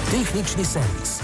Tehnični servis.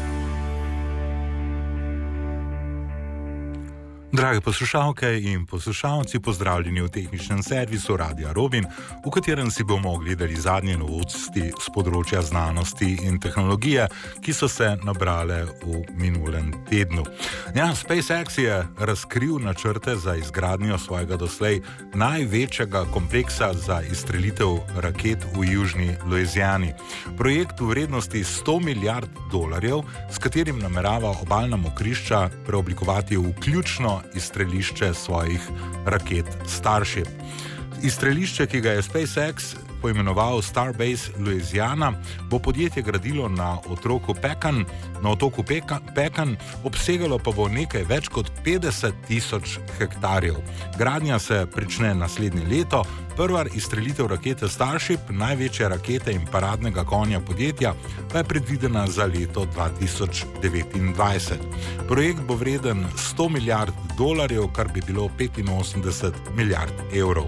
Drage poslušalke in poslušalci, pozdravljeni v tehničnem servisu Radia Robin, v katerem si bomo ogledali zadnje novosti z področja znanosti in tehnologije, ki so se nabrale v minulem tednu. SpaceX je razkril načrte za izgradnjo svojega doslej največjega kompleksa za izstrelitev raket v južni Louisiani. Projekt v vrednosti $100 milijard, s katerim namerava obalna mokrišča preoblikovati v ključno izstrelišče svojih raket Starship. Izstrelišče, ki ga je SpaceX poimenoval Starbase Louisiana, bo podjetje gradilo na otoku Pecan, obsegalo pa bo nekaj več kot 50,000 hektarjev. Gradnja se prične naslednje leto, prva izstrelitev rakete Starship, največje rakete in paradnega konja podjetja, pa je predvidena za leto 2029. Projekt bo vreden $100 milijard, kar bi bilo 85 milijard evrov.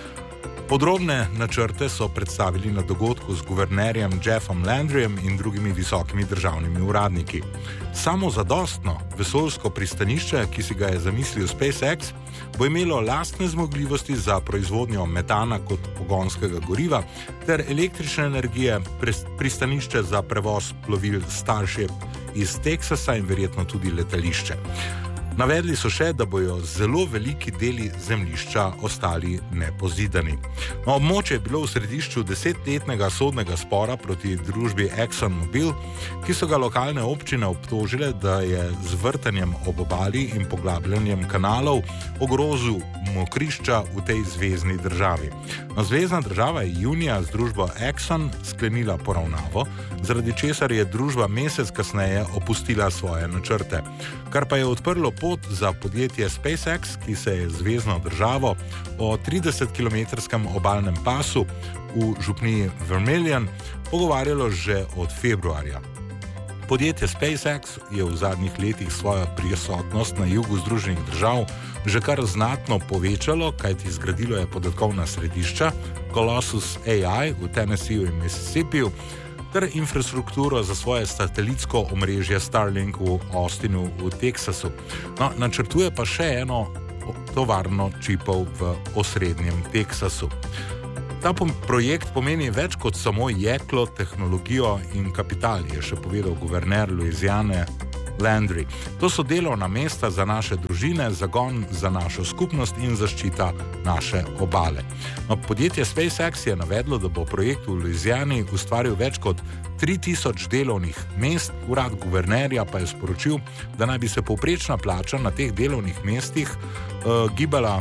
Podrobne načrte so predstavili na dogodku z guvernerjem Jeffom Landryjem in drugimi visokimi državnimi uradniki. Samozadostno vesoljsko pristanišče, ki si ga je zamislil SpaceX, bo imelo lastne zmogljivosti za proizvodnjo metana kot pogonskega goriva ter električne energije, pristanišče za prevoz plovil Starship iz Teksasa in verjetno tudi letališče. Navedli so še, da bojo zelo veliki deli zemljišča ostali nepozidani. Območje je bilo v središču 10-letnega sodnega spora proti družbi ExxonMobil, ki so ga lokalne občine obtožile, da je z vrtanjem ob obali in poglabljanjem kanalov ogrozil mokrišča v tej zvezni državi. Zvezna država je junija z družbo Exxon sklenila poravnavo, zaradi česar je družba mesec kasneje opustila svoje načrte, kar pa je odprlo pot za podjetje SpaceX, ki se je zvezno državo o 30-kilometrskem obalnem pasu v župniji Vermilion pogovarjalo že od februarja. Podjetje SpaceX je v zadnjih letih svojo prisotnost na jugu Združenih držav že kar znatno povečalo, kajti zgradilo je podatkovna središča Colossus AI v Tennesseeju in Mississippiju ter infrastrukturo za svoje satelitsko omrežje Starlink v Austinu v Teksasu. Načrtuje pa še eno tovarno čipov v osrednjem Teksasu. Ta projekt pomeni več kot samo jeklo, tehnologijo in kapital, je še povedal guverner Louisiane Landry. To so delovna mesta za naše družine, zagon za našo skupnost in zaščita naše obale. Podjetje SpaceX je navedlo, da bo projekt v Louisiani ustvaril več kot 3000 delovnih mest, urad guvernerja pa je sporočil, da naj bi se povprečna plača na teh delovnih mestih gibala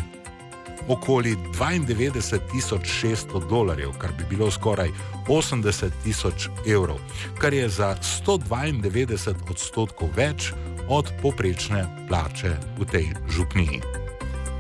okoli $92,600, kar bi bilo skoraj 80,000 evrov, kar je za 192% več od povprečne plače v tej župniji.